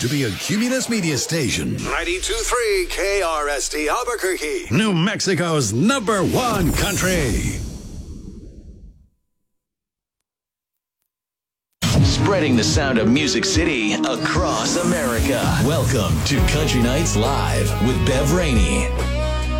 to be a Cumulus Media Station. 92.3 KRST Albuquerque. New Mexico's #1 country. Spreading the sound of Music City across America. Welcome to Country Nights Live with Bev Rainey.